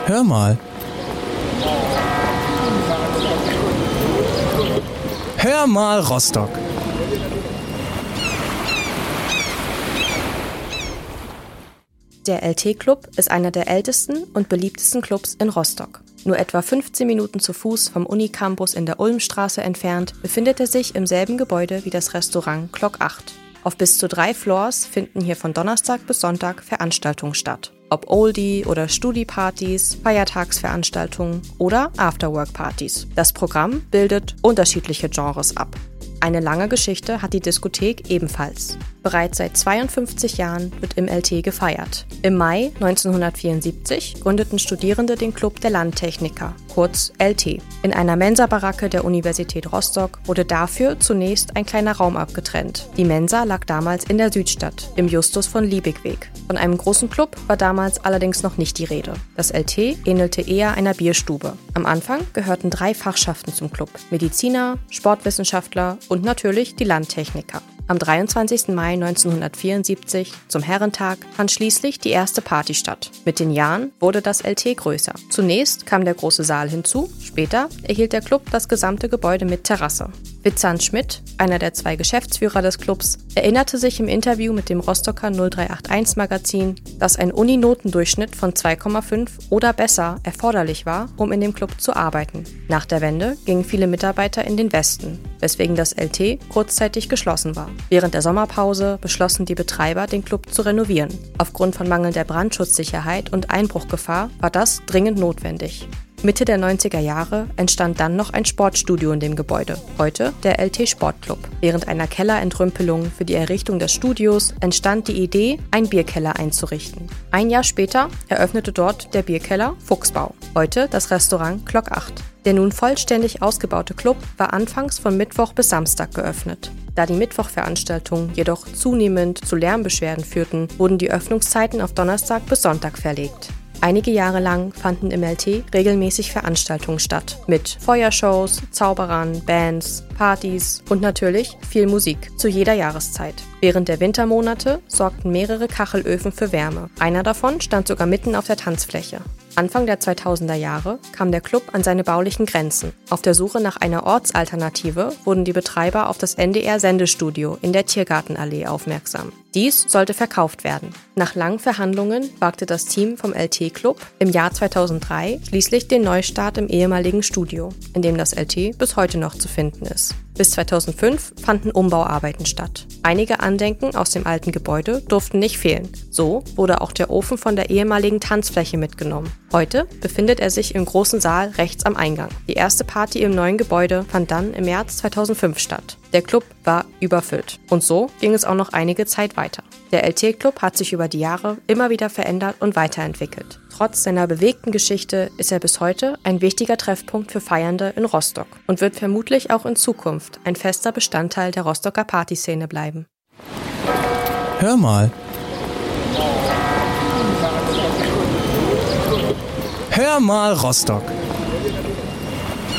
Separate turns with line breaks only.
Hör mal. Hör mal, Rostock.
Der LT-Club ist einer der ältesten und beliebtesten Clubs in Rostock. Nur etwa 15 Minuten zu Fuß vom Unicampus in der Ulmstraße entfernt befindet er sich im selben Gebäude wie das Restaurant Glock 8. Auf bis zu 3 Floors finden hier von Donnerstag bis Sonntag Veranstaltungen statt. Ob Oldie- oder Studi-Partys, Feiertagsveranstaltungen oder Afterwork-Partys. Das Programm bildet unterschiedliche Genres ab. Eine lange Geschichte hat die Diskothek ebenfalls. Bereits seit 52 Jahren wird im LT gefeiert. Im Mai 1974 gründeten Studierende den Club der Landtechniker, kurz LT. In einer Mensa-Baracke der Universität Rostock wurde dafür zunächst ein kleiner Raum abgetrennt. Die Mensa lag damals in der Südstadt, im Justus von Liebig-Weg. Von einem großen Club war damals allerdings noch nicht die Rede. Das LT ähnelte eher einer Bierstube. Am Anfang gehörten 3 Fachschaften zum Club: Mediziner, Sportwissenschaftler und natürlich die Landtechniker. Am 23. Mai 1974, zum Herrentag, fand schließlich die erste Party statt. Mit den Jahren wurde das LT größer. Zunächst kam der große Saal hinzu, später erhielt der Club das gesamte Gebäude mit Terrasse. Witzan Schmidt, einer der 2 Geschäftsführer des Clubs, erinnerte sich im Interview mit dem Rostocker 0381 Magazin, dass ein Uni-Notendurchschnitt von 2,5 oder besser erforderlich war, um in dem Club zu arbeiten. Nach der Wende gingen viele Mitarbeiter in den Westen, weswegen das LT kurzzeitig geschlossen war. Während der Sommerpause beschlossen die Betreiber, den Club zu renovieren. Aufgrund von mangelnder Brandschutzsicherheit und Einbruchgefahr war das dringend notwendig. Mitte der 90er Jahre entstand dann noch ein Sportstudio in dem Gebäude, heute der LT Sportclub. Während einer Kellerentrümpelung für die Errichtung des Studios entstand die Idee, einen Bierkeller einzurichten. Ein Jahr später eröffnete dort der Bierkeller Fuchsbau, heute das Restaurant Glock 8. Der nun vollständig ausgebaute Club war anfangs von Mittwoch bis Samstag geöffnet. Da die Mittwochveranstaltungen jedoch zunehmend zu Lärmbeschwerden führten, wurden die Öffnungszeiten auf Donnerstag bis Sonntag verlegt. Einige Jahre lang fanden im LT regelmäßig Veranstaltungen statt, mit Feuershows, Zauberern, Bands, Partys und natürlich viel Musik zu jeder Jahreszeit. Während der Wintermonate sorgten mehrere Kachelöfen für Wärme. Einer davon stand sogar mitten auf der Tanzfläche. Anfang der 2000er Jahre kam der Club an seine baulichen Grenzen. Auf der Suche nach einer Ortsalternative wurden die Betreiber auf das NDR-Sendestudio in der Tiergartenallee aufmerksam. Dies sollte verkauft werden. Nach langen Verhandlungen wagte das Team vom LT-Club im Jahr 2003 schließlich den Neustart im ehemaligen Studio, in dem das LT bis heute noch zu finden ist. Bis 2005 fanden Umbauarbeiten statt. Einige Andenken aus dem alten Gebäude durften nicht fehlen. So wurde auch der Ofen von der ehemaligen Tanzfläche mitgenommen. Heute befindet er sich im großen Saal rechts am Eingang. Die erste Party im neuen Gebäude fand dann im März 2005 statt. Der Club war überfüllt. Und so ging es auch noch einige Zeit weiter. Der LT-Club hat sich über die Jahre immer wieder verändert und weiterentwickelt. Trotz seiner bewegten Geschichte ist er bis heute ein wichtiger Treffpunkt für Feiernde in Rostock und wird vermutlich auch in Zukunft ein fester Bestandteil der Rostocker Partyszene bleiben.
Hör mal. Hör mal, Rostock.